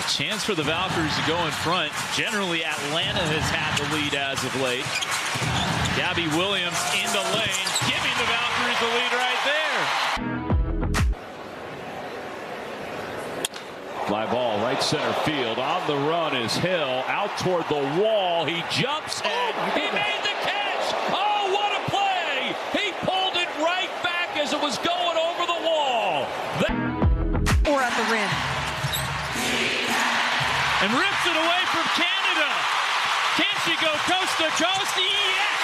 Chance for the Valkyries to go in front. Generally, Atlanta has had the lead as of late. Gabby Williams in the lane, giving the Valkyries the lead right there. Fly ball, right center field. On the run is Hill, out toward the wall. He jumps and he made the catch. Oh, what a play! He pulled it right back as it was going over the wall. Or at the rim. And rips it away from Canada. Can she go coast to coast? Yes!